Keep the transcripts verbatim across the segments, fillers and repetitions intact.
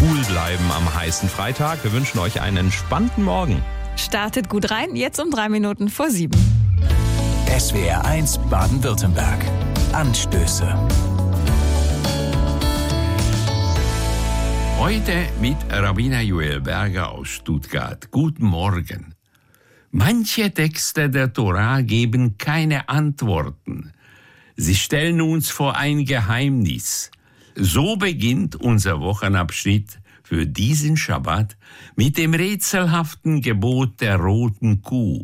cool bleiben am heißen Freitag. Wir wünschen euch einen entspannten Morgen. Startet gut rein, jetzt um drei Minuten vor sieben. S W R eins Baden-Württemberg. Anstöße. Heute mit Rabbiner Joel Berger aus Stuttgart. Guten Morgen. Manche Texte der Tora geben keine Antworten. Sie stellen uns vor ein Geheimnis. So beginnt unser Wochenabschnitt für diesen Schabbat mit dem rätselhaften Gebot der roten Kuh.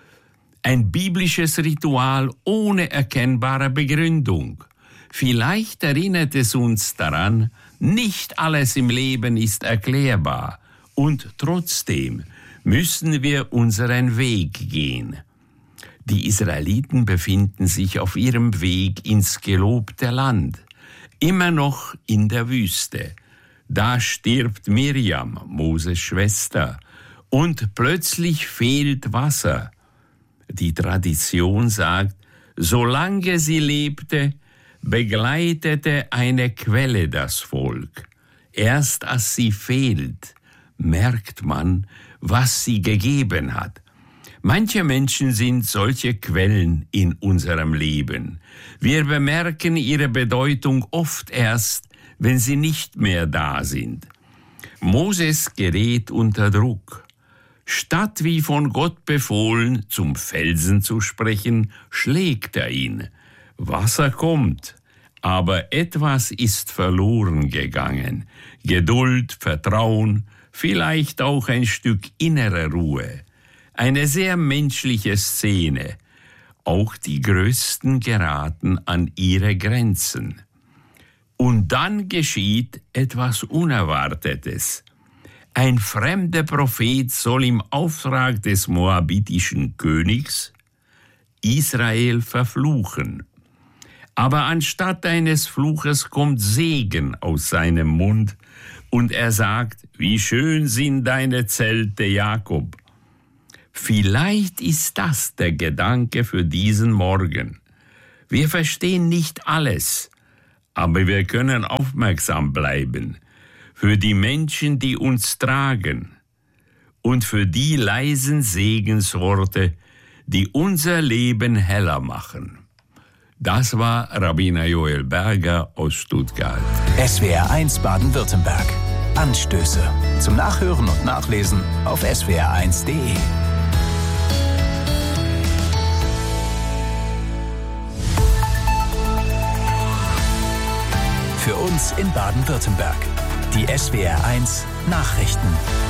Ein biblisches Ritual ohne erkennbare Begründung. Vielleicht erinnert es uns daran, nicht alles im Leben ist erklärbar und trotzdem müssen wir unseren Weg gehen. Die Israeliten befinden sich auf ihrem Weg ins gelobte Land, immer noch in der Wüste. Da stirbt Mirjam, Moses Schwester, und plötzlich fehlt Wasser. Die Tradition sagt, solange sie lebte, begleitete eine Quelle das Volk. Erst als sie fehlt, merkt man, was sie gegeben hat. Manche Menschen sind solche Quellen in unserem Leben. Wir bemerken ihre Bedeutung oft erst, wenn sie nicht mehr da sind. Moses gerät unter Druck. Statt wie von Gott befohlen, zum Felsen zu sprechen, schlägt er ihn. Wasser kommt, aber etwas ist verloren gegangen. Geduld, Vertrauen, vielleicht auch ein Stück innere Ruhe. Eine sehr menschliche Szene. Auch die Größten geraten an ihre Grenzen. Und dann geschieht etwas Unerwartetes. Ein fremder Prophet soll im Auftrag des moabitischen Königs Israel verfluchen. Aber anstatt eines Fluches kommt Segen aus seinem Mund und er sagt, wie schön sind deine Zelte, Jakob. Vielleicht ist das der Gedanke für diesen Morgen. Wir verstehen nicht alles, aber wir können aufmerksam bleiben für die Menschen, die uns tragen und für die leisen Segensworte, die unser Leben heller machen. Das war Rabbiner Joel Berger aus Stuttgart. S W R eins Baden-Württemberg. Anstöße. Zum Nachhören und Nachlesen auf S W R eins Punkt de. Für uns in Baden-Württemberg. Die S W R eins Nachrichten.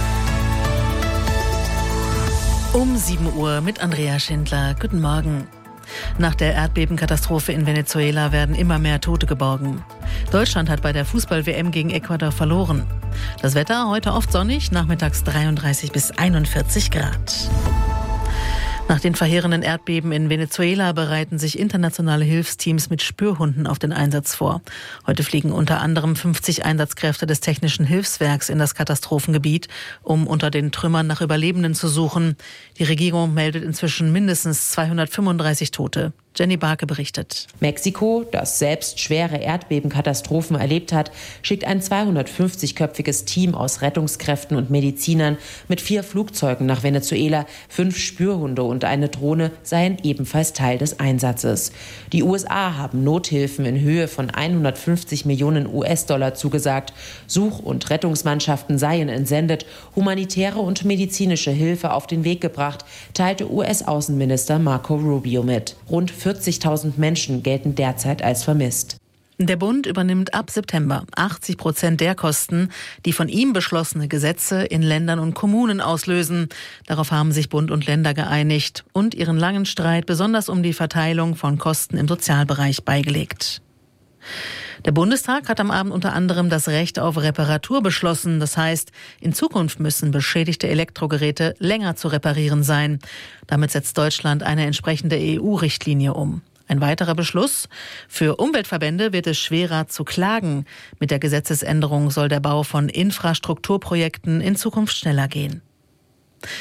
Um sieben Uhr mit Andrea Schindler. Guten Morgen. Nach der Erdbebenkatastrophe in Venezuela werden immer mehr Tote geborgen. Deutschland hat bei der Fußball-W M gegen Ecuador verloren. Das Wetter heute oft sonnig, nachmittags dreiunddreißig bis einundvierzig Grad. Nach den verheerenden Erdbeben in Venezuela bereiten sich internationale Hilfsteams mit Spürhunden auf den Einsatz vor. Heute fliegen unter anderem fünfzig Einsatzkräfte des Technischen Hilfswerks in das Katastrophengebiet, um unter den Trümmern nach Überlebenden zu suchen. Die Regierung meldet inzwischen mindestens zweihundertfünfunddreißig Tote. Jenny Barke berichtet. Mexiko, das selbst schwere Erdbebenkatastrophen erlebt hat, schickt ein zweihundertfünfzigköpfiges Team aus Rettungskräften und Medizinern mit vier Flugzeugen nach Venezuela. Fünf Spürhunde und eine Drohne seien ebenfalls Teil des Einsatzes. Die U S A haben Nothilfen in Höhe von hundertfünfzig Millionen U S-Dollar zugesagt. Such- und Rettungsmannschaften seien entsendet, humanitäre und medizinische Hilfe auf den Weg gebracht, teilte U S-Außenminister Marco Rubio mit. Rund vierzigtausend Menschen gelten derzeit als vermisst. Der Bund übernimmt ab September achtzig Prozent der Kosten, die von ihm beschlossene Gesetze in Ländern und Kommunen auslösen. Darauf haben sich Bund und Länder geeinigt und ihren langen Streit besonders um die Verteilung von Kosten im Sozialbereich beigelegt. Der Bundestag hat am Abend unter anderem das Recht auf Reparatur beschlossen. Das heißt, in Zukunft müssen beschädigte Elektrogeräte länger zu reparieren sein. Damit setzt Deutschland eine entsprechende E U-Richtlinie um. Ein weiterer Beschluss: Für Umweltverbände wird es schwerer zu klagen. Mit der Gesetzesänderung soll der Bau von Infrastrukturprojekten in Zukunft schneller gehen.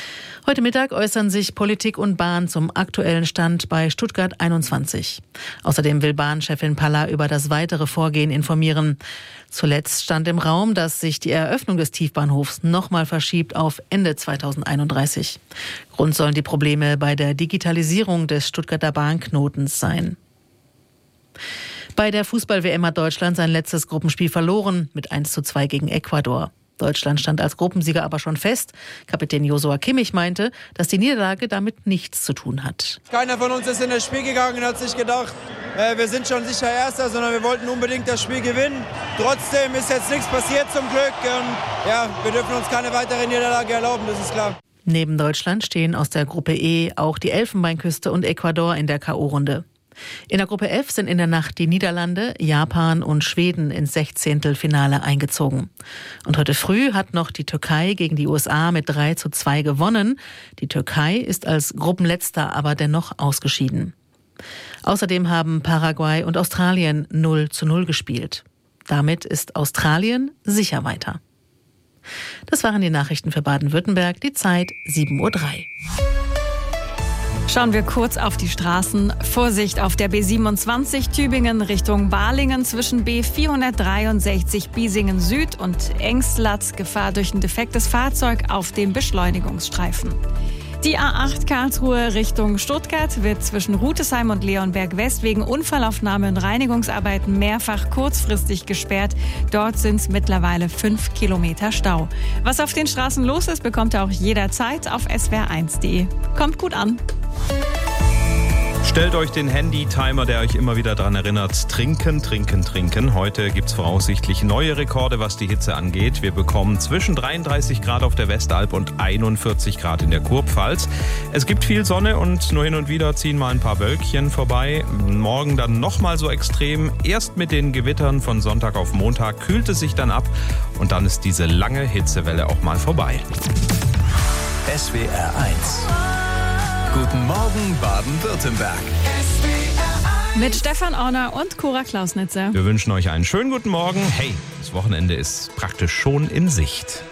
Heute Mittag äußern sich Politik und Bahn zum aktuellen Stand bei Stuttgart einundzwanzig. Außerdem will Bahnchefin Palla über das weitere Vorgehen informieren. Zuletzt stand im Raum, dass sich die Eröffnung des Tiefbahnhofs nochmal verschiebt auf Ende zweitausendeinunddreißig. Grund sollen die Probleme bei der Digitalisierung des Stuttgarter Bahnknotens sein. Bei der Fußball-W M hat Deutschland sein letztes Gruppenspiel verloren mit eins zu zwei gegen Ecuador. Deutschland stand als Gruppensieger aber schon fest. Kapitän Joshua Kimmich meinte, dass die Niederlage damit nichts zu tun hat. Keiner von uns ist in das Spiel gegangen und hat sich gedacht, äh, wir sind schon sicher Erster, sondern wir wollten unbedingt das Spiel gewinnen. Trotzdem ist jetzt nichts passiert zum Glück. Und ja, wir dürfen uns keine weitere Niederlage erlauben, das ist klar. Neben Deutschland stehen aus der Gruppe E auch die Elfenbeinküste und Ecuador in der K O-Runde. In der Gruppe F sind in der Nacht die Niederlande, Japan und Schweden ins Sechzehntelfinale eingezogen. Und heute früh hat noch die Türkei gegen die U S A mit drei zu zwei gewonnen. Die Türkei ist als Gruppenletzter aber dennoch ausgeschieden. Außerdem haben Paraguay und Australien null zu null gespielt. Damit ist Australien sicher weiter. Das waren die Nachrichten für Baden-Württemberg. Die Zeit sieben Uhr drei. Schauen wir kurz auf die Straßen. Vorsicht auf der B siebenundzwanzig Tübingen Richtung Balingen zwischen B vierhundertdreiundsechzig Biesingen Süd und Engstlatz. Gefahr durch ein defektes Fahrzeug auf dem Beschleunigungsstreifen. Die A acht Karlsruhe Richtung Stuttgart wird zwischen Rutesheim und Leonberg West wegen Unfallaufnahme und Reinigungsarbeiten mehrfach kurzfristig gesperrt. Dort sind es mittlerweile fünf Kilometer Stau. Was auf den Straßen los ist, bekommt ihr auch jederzeit auf S W R eins punkt de. Kommt gut an. Stellt euch den Handy-Timer, der euch immer wieder daran erinnert, trinken, trinken, trinken. Heute gibt es voraussichtlich neue Rekorde, was die Hitze angeht. Wir bekommen zwischen dreiunddreißig Grad auf der Westalb und einundvierzig Grad in der Kurpfalz. Es gibt viel Sonne und nur hin und wieder ziehen mal ein paar Wölkchen vorbei. Morgen dann nochmal so extrem. Erst mit den Gewittern von Sonntag auf Montag kühlt es sich dann ab und dann ist diese lange Hitzewelle auch mal vorbei. S W R eins. Guten Morgen, Baden-Württemberg. Mit Stefan Orner und Cora Klausnitzer. Wir wünschen euch einen schönen guten Morgen. Hey, das Wochenende ist praktisch schon in Sicht.